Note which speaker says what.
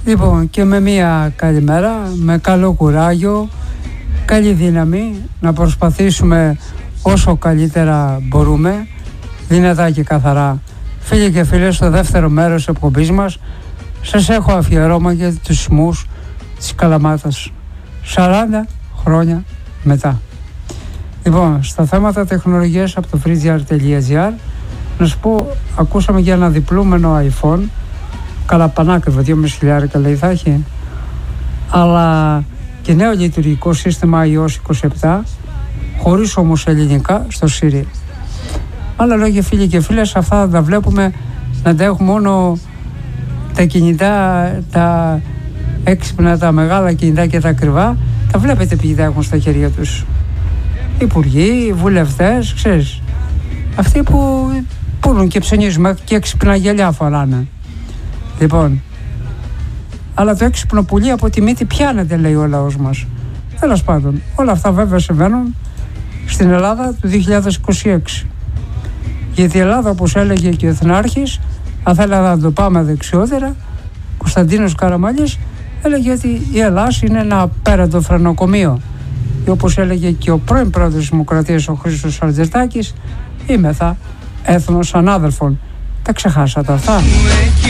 Speaker 1: Λοιπόν, και με μια καλημέρα, με καλό κουράγιο, καλή δύναμη, να προσπαθήσουμε όσο καλύτερα μπορούμε, δυνατά και καθαρά. Φίλοι και φίλες, στο δεύτερο μέρος της εκπομπής μας σας έχω αφιερώμα για τους σεισμούς της Καλαμάτας 40 χρόνια μετά. Λοιπόν, στα θέματα τεχνολογίας από το freezer.gr, να σου πω, ακούσαμε για ένα διπλούμενο iPhone, καλά πανάκριβο, 2.500 λέει θα έχει, αλλά και νέο λειτουργικό σύστημα iOS 27, χωρίς όμως ελληνικά στο Siri. Άλλα λόγια, φίλοι και φίλες, αυτά τα βλέπουμε να τα έχουμε μόνο τα κινητά, τα έξυπνα, τα μεγάλα κινητά και τα ακριβά, τα βλέπετε ποιοι τα έχουν στα χέρια τους. Υπουργοί, βουλευτές, ξέρεις, αυτοί που πουλούν και ψωνίζουν και έξυπνα γυαλιά φοράνε. Λοιπόν, αλλά το έξυπνο πουλί από τη μύτη πιάνεται, λέει ο λαός μας. Τέλος πάντων, όλα αυτά βέβαια συμβαίνουν στην Ελλάδα του 2026. Γιατί η Ελλάδα, όπως έλεγε και ο Εθνάρχης, αν θέλαμε να το πάμε δεξιότερα, Κωνσταντίνος Καραμαλής έλεγε ότι η Ελλάδα είναι ένα απέραντο φρενοκομείο. Και όπως έλεγε και ο πρώην πρόεδρος της Δημοκρατίας, ο Χρήστος Αλτζερτάκης, είμεθα έθνος ανάδελφων. Τα ξεχάσατε αυτά?